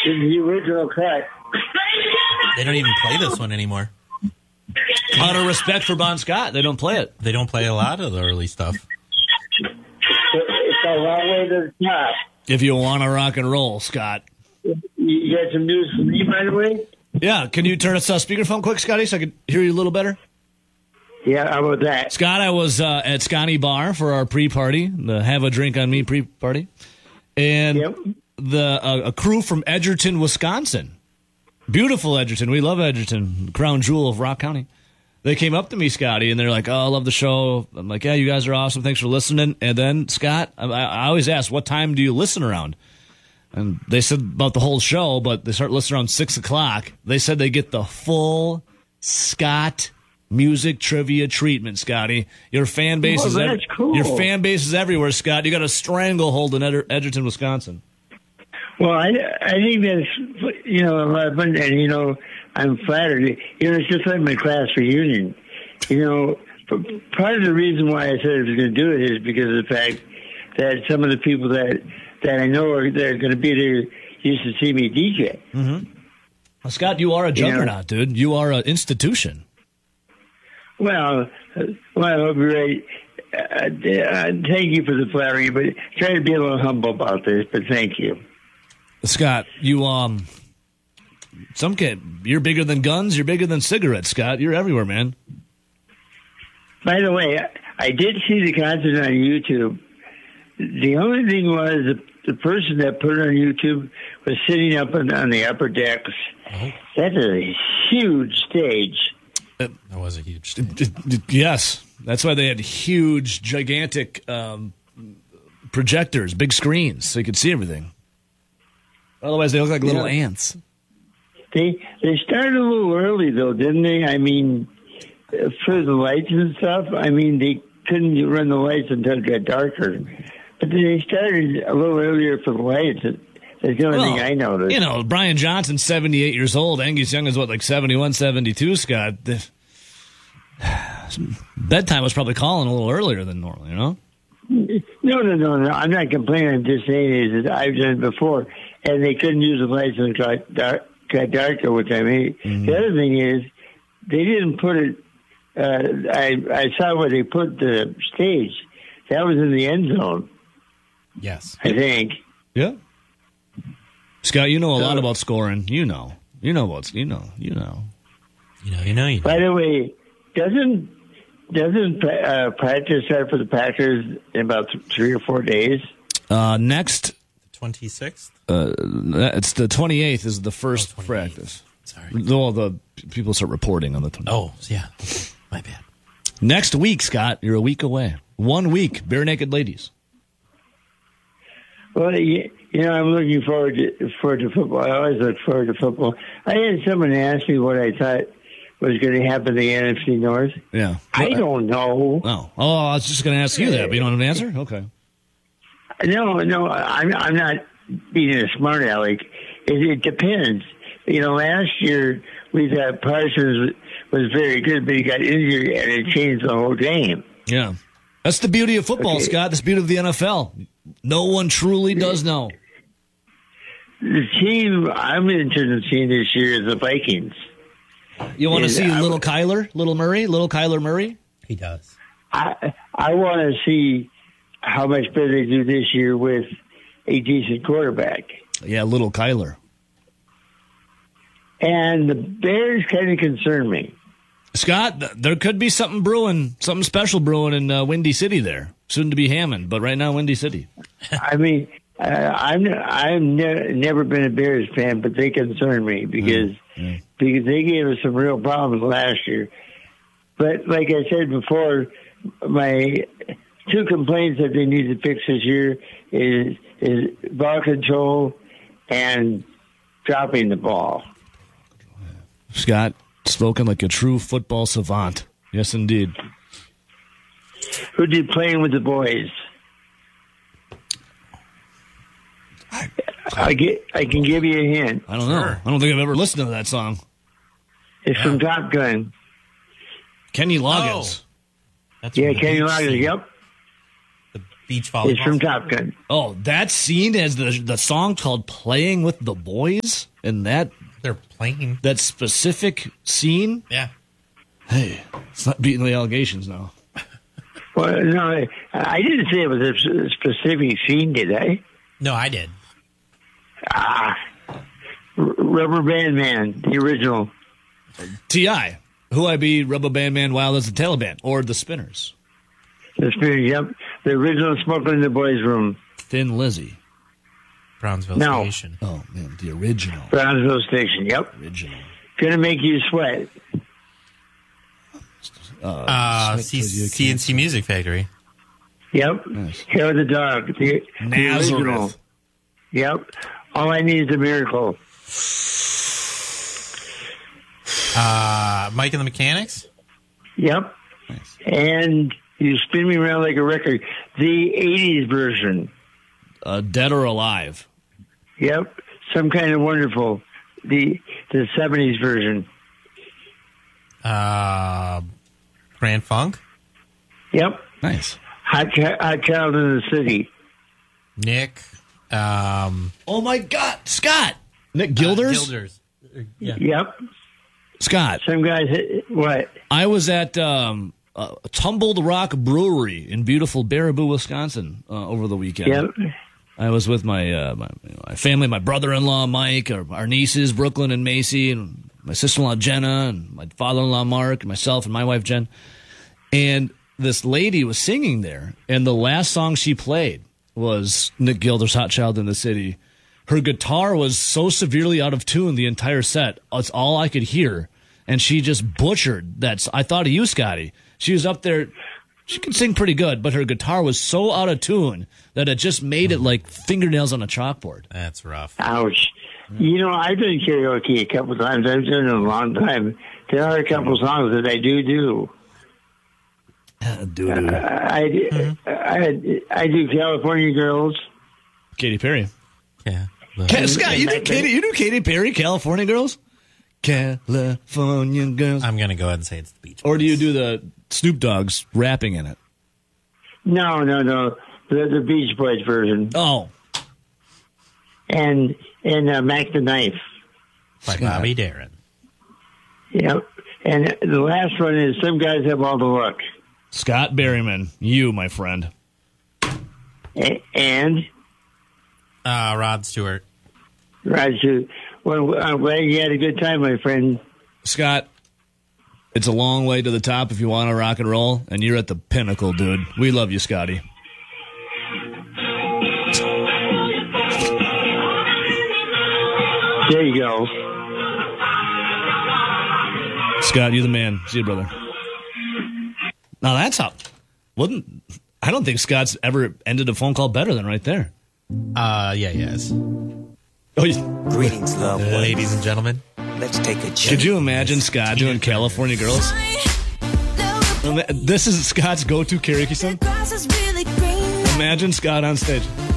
The original cut. They don't even play this one anymore. Out of respect for Bon Scott, they don't play it. They don't play a lot of the early stuff. It's a long way to the top. If you want to rock and roll, Scott. You got some news for me, by the way? Yeah, can you turn us on speakerphone quick, Scotty, so I can hear you a little better? Yeah, how about that? Scott, I was at Scotty Bar for our pre-party, the Have a Drink on Me pre-party, and a crew from Edgerton, Wisconsin. Beautiful Edgerton. We love Edgerton, crown jewel of Rock County. They came up to me, Scotty, and they're like, "Oh, I love the show." I'm like, "Yeah, you guys are awesome. Thanks for listening." And then, Scott, I always ask, "What time do you listen around?" And they said about the whole show, but they start listening around 6 o'clock. They said they get the full Scott music trivia treatment, Scotty. Your fan base cool. Your fan base is everywhere, Scott. You got a stranglehold in Edgerton, Wisconsin. Well, I think that's, a lot of fun, and, I'm flattered. It's just like my class reunion. Part of the reason why I said I was going to do it is because of the fact that some of the people that I know are going to be there used to see me DJ. Mm-hmm. Well, Scott, you are a juggernaut, dude. You are an institution. Well, I hope you're right. Thank you for the flattery, but try to be a little humble about this, but thank you. Scott, you're bigger than guns, you're bigger than cigarettes, Scott. You're everywhere, man. By the way, I did see the concert on YouTube. The only thing was the person that put it on YouTube was sitting up on the upper decks. Oh. That's a huge stage. That was a huge stage. Yes. That's why they had huge, gigantic projectors, big screens, so you could see everything. Otherwise, they look like little ants. They started a little early, though, didn't they? I mean, for the lights and stuff, they couldn't run the lights until it got darker. But then they started a little earlier for the lights. That's the only thing I noticed. Brian Johnson's 78 years old. Angus Young is, 71, 72, Scott? Bedtime was probably calling a little earlier than normal, No. I'm not complaining. I'm just saying I've done it before. And they couldn't use the lights until it got darker, which I made. Mm-hmm. The other thing is, they didn't put it. I saw where they put the stage. That was in the end zone. Yes, I think. Yeah, Scott, you know a lot about scoring. You know. You know. By the way, doesn't practice start for the Packers in about 3 or 4 days? Next. 26th? It's the 28th is the first practice. Sorry. Well, the people start reporting on the 28th. Oh, yeah. My bad. Next week, Scott, you're a week away. 1 week, Bare Naked Ladies. Well, I'm looking forward to football. I always look forward to football. I had someone ask me what I thought was going to happen to the NFC North. Yeah. I don't know. Oh, I was just going to ask you that, but you don't have an answer? Okay. No, I'm not being a smart aleck. It depends. Last year we thought Parsons was very good, but he got injured and it changed the whole game. Yeah. That's the beauty of football, Scott. That's the beauty of the NFL. No one truly does know. The team I'm interested in seeing this year is the Vikings. You want to see little Kyler Murray? He does. I want to see how much better they do this year with a decent quarterback. Yeah, little Kyler. And the Bears kind of concern me. Scott, there could be something special brewing in Windy City there. Soon to be Hammond, but right now Windy City. I've never been a Bears fan, but they concern me because they gave us some real problems last year. But like I said before, my 2 complaints that they need to fix this year is ball control and dropping the ball. Scott, spoken like a true football savant. Yes, indeed. Who did Playing with the Boys? I can give you a hint. I don't know. I don't think I've ever listened to that song. It's from Top Gun. Kenny Loggins. That's Kenny Loggins. Yep. The Beach volleyball. It's from Top Gun. Oh, that scene as the song called "Playing with the Boys" and They're playing. that specific scene. Yeah. Hey, it's not beating the allegations now. Well, no, I didn't say it was a specific scene, did I? No, I did. Rubber Band Man, the original. T.I., Who I Be, Rubber Band Man, Wild as the Taliban, or The Spinners. The Spirit, yep. The original Smoking in the Boys' Room. Thin Lizzy. Brownsville No. Station. Oh, man, the original. Brownsville Station, yep. Original. Gonna make you sweat. CNC Music Factory. Yep. Nice. Hair of the Dog. The original. Nazareth. Yep. All I Need is a Miracle. Mike and the Mechanics. Yep. Nice. And You Spin Me Around Like a Record. The 80s version. Dead or Alive. Yep. Some Kind of Wonderful. The 70s version. Grand Funk. Yep. Nice. Hot Child in the City. Nick. Oh, my God. Scott. Nick Gilders? Gilders. Yeah. Yep. Scott. Some guys, what? I was at Tumbled Rock Brewery in beautiful Baraboo, Wisconsin over the weekend. Yep. I was with my family, my brother-in-law, Mike, our nieces, Brooklyn and Macy, and my sister-in-law, Jenna, and my father-in-law, Mark, and myself, and my wife, Jen. And this lady was singing there, and the last song she played was Nick Gilders' Hot Child in the City. Her guitar was so severely out of tune the entire set. It's all I could hear. And she just butchered that. I thought of you, Scotty. She was up there. She could sing pretty good, but her guitar was so out of tune that it just made it like fingernails on a chalkboard. That's rough. Ouch. You know, I've done karaoke a couple times. I've done it a long time. There are a couple songs that I do. I do California Girls. Katy Perry. Yeah. Scott, you do Katy Perry, California Girls? California Girls. I'm going to go ahead and say it's the Beach Boys. Or do you do the Snoop Dogg's rapping in it? No. The Beach Boys version. Oh. And Mac the Knife. By Bobby Darin. Yep. And the last one is Some Guys Have All the Luck. Scott Berryman, you, my friend. And? Rod Stewart. Rod Stewart. Well, I'm glad you had a good time, my friend. Scott, it's a long way to the top if you want to rock and roll, and you're at the pinnacle, dude. We love you, Scotty. There you go. Scott, you're the man. See you, brother. Now that's how. I don't think Scott's ever ended a phone call better than right there. Yes. Oh, Greetings, loved ones. Ladies and gentlemen. Let's take a journey. could you imagine Scott doing California Girls? This is Scott's go-to karaoke song. Imagine Scott on stage.